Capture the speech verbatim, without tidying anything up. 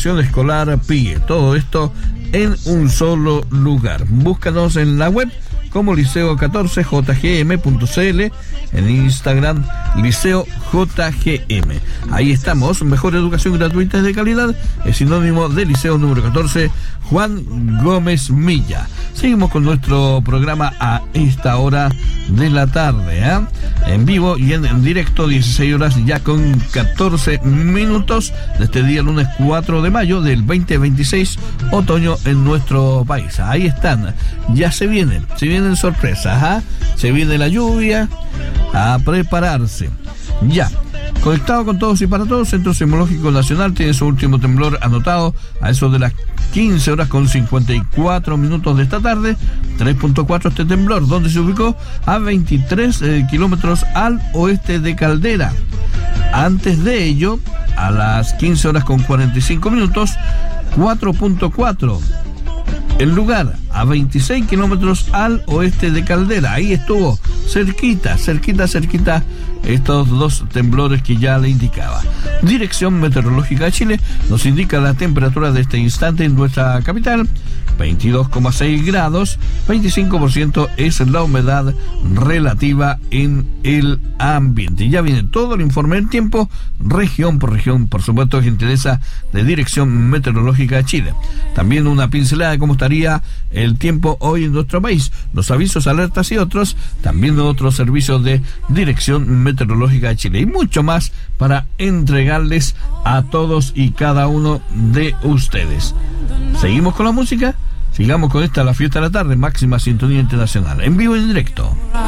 Educación Escolar P I E. Todo esto en un solo lugar. Búscanos en la web como liceo catorce j g m punto c l, en Instagram Liceo J G M. Ahí estamos. Mejor educación gratuita y de calidad es sinónimo de Liceo número catorce Juan Gómez Milla. Seguimos con nuestro programa a esta hora de la tarde, ¿eh? En vivo y en, en directo, dieciséis horas ya con catorce minutos de este día lunes cuatro de mayo del veinte veintiséis, otoño en nuestro país. Ahí están, ya se vienen, se vienen sorpresas, ¿eh? Se viene la lluvia, a prepararse. Ya, conectado con todos y para todos, Centro Sismológico Nacional tiene su último temblor anotado a eso de las quince horas con cincuenta y cuatro minutos de esta tarde. Tres punto cuatro este temblor, donde se ubicó a veintitrés eh, kilómetros al oeste de Caldera. Antes de ello, a las quince horas con cuarenta y cinco minutos, cuatro punto cuatro. El lugar a veintiséis kilómetros al oeste de Caldera. Ahí estuvo, cerquita, cerquita, cerquita, estos dos temblores que ya le indicaba. Dirección Meteorológica de Chile nos indica la temperatura de este instante en nuestra capital, veintidós coma seis grados, veinticinco por ciento es la humedad relativa en el ambiente. Ya viene todo el informe del tiempo, región por región, por supuesto, gentileza de Dirección Meteorológica de Chile. También una pincelada de cómo estaría el tiempo hoy en nuestro país, los avisos, alertas y otros, también de otros servicios de Dirección Meteorológica de Chile y mucho más para entregarles a todos y cada uno de ustedes. Seguimos con la música, sigamos con esta, la fiesta de la tarde, máxima sintonía internacional, en vivo y en directo.